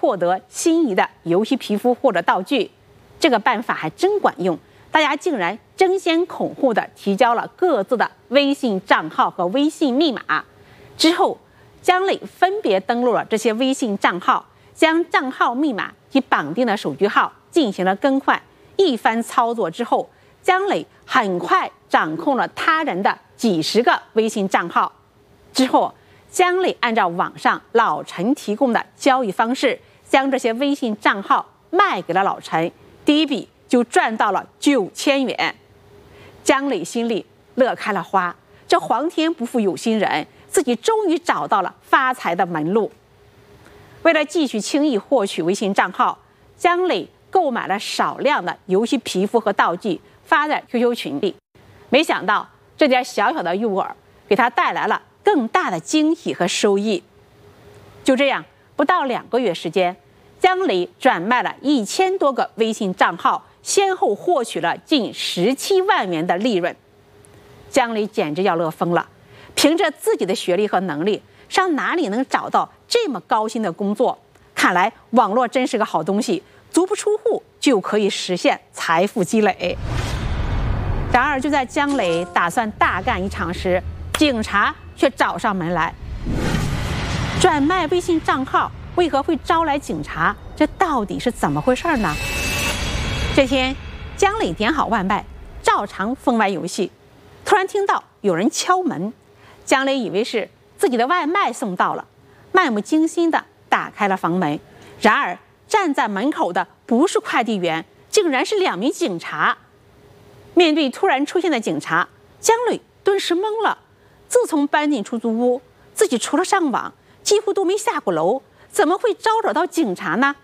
获得心仪的游戏皮肤或者道具。这个办法还真管用，大家竟然争先恐后地提交了各自的微信账号和微信密码。之后，姜磊分别登录了这些微信账号，将账号密码及绑定的手机号进行了更换。一番操作之后，姜磊很快掌控了他人的几十个微信账号。之后，姜磊按照网上老陈提供的交易方式，将这些微信账号卖给了老陈，第一笔就赚到了9000元。姜磊心里乐开了花，这皇天不负有心人，自己终于找到了发财的门路。为了继续轻易获取微信账号，姜磊购买了少量的游戏皮肤和道具，发在 QQ 群里。没想到这点小小的诱饵给他带来了更大的惊喜和收益。就这样，不到2个月时间，姜磊转卖了1000多个微信账号，先后获取了近17万元的利润。姜磊简直要乐疯了，凭着自己的学历和能力，上哪里能找到这么高薪的工作？看来网络真是个好东西，足不出户就可以实现财富积累。然而，就在姜磊打算大干一场时，警察却找上门来。转卖微信账号为何会招来警察？这到底是怎么回事呢？这天，姜磊点好外卖，照常疯玩游戏，突然听到有人敲门。姜磊以为是自己的外卖送到了，漫不经心地打开了房门。然而，站在门口的不是快递员，竟然是2名警察。面对突然出现的警察，姜磊顿时懵了。自从搬进出租屋，自己除了上网，几乎都没下过楼，怎么会招惹到警察呢？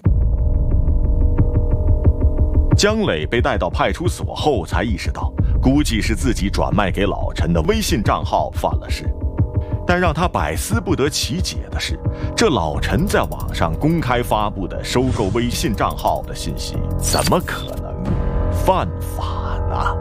姜磊被带到派出所后，才意识到，估计是自己转卖给老陈的微信账号犯了事。但让他百思不得其解的是，这老陈在网上公开发布的收购微信账号的信息，怎么可能犯法呢？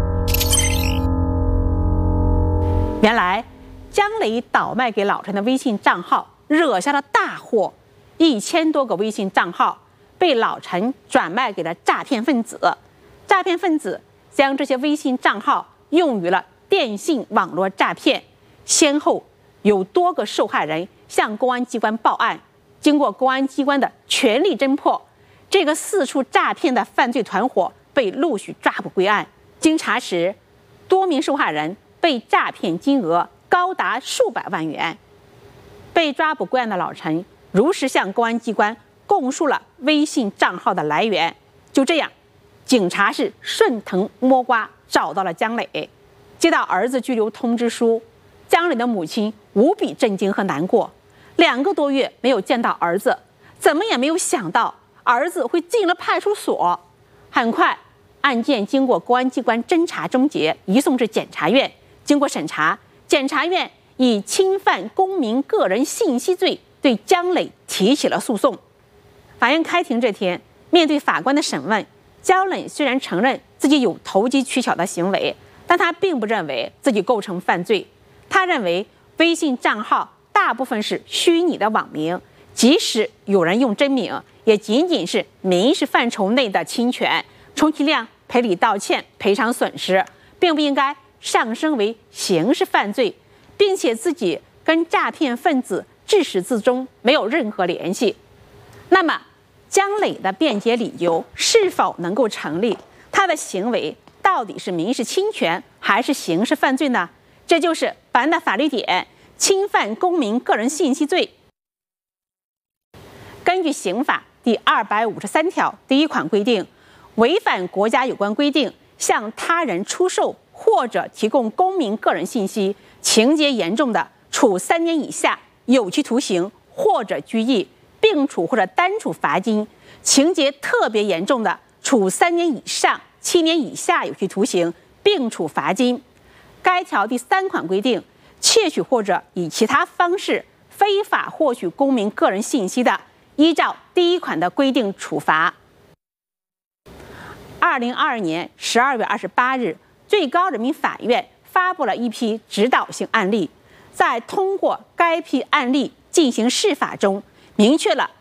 原来，姜磊倒卖给老陈的微信账号惹下了大祸，1000多个微信账号被老陈转卖给了诈骗分子。诈骗分子将这些微信账号用于了电信网络诈骗，先后有多个受害人向公安机关报案。经过公安机关的全力侦破，这个四处诈骗的犯罪团伙被陆续抓捕归案。经查实，多名受害人被诈骗金额高达数百万元。被抓捕归案的老陈如实向公安机关供述了微信账号的来源。就这样，警察是顺藤摸瓜找到了姜磊。接到儿子拘留通知书，姜磊的母亲无比震惊和难过。2个多月没有见到儿子，怎么也没有想到儿子会进了派出所。很快，案件经过公安机关侦查终结，移送至检察院。经过审查，检察院以侵犯公民个人信息罪对姜磊提起了诉讼。法院开庭这天，面对法官的审问，姜磊虽然承认自己有投机取巧的行为，但他并不认为自己构成犯罪。他认为微信账号大部分是虚拟的网名，即使有人用真名，也仅仅是民事范畴内的侵权，充其量赔礼道歉、赔偿损失，并不应该上升为刑事犯罪，并且自己跟诈骗分子至始至终没有任何联系。那么，姜磊的辩解理由是否能够成立？他的行为到底是民事侵权还是刑事犯罪呢？这就是本案的法律点：侵犯公民个人信息罪。根据刑法第253条第1款规定，违反国家有关规定向他人出售或者提供公民个人信息，情节严重的，处3年以下有期徒刑或者拘役，并处或者单处罚金；情节特别严重的，处3年以上7年以下有期徒刑，并处罚金。该条第3款规定，窃取或者以其他方式非法获取公民个人信息的，依照第1款的规定处罚。2022年12月28日，最高人民法院发布了一批指导性案例，在通过该批案例进行释法中，明确了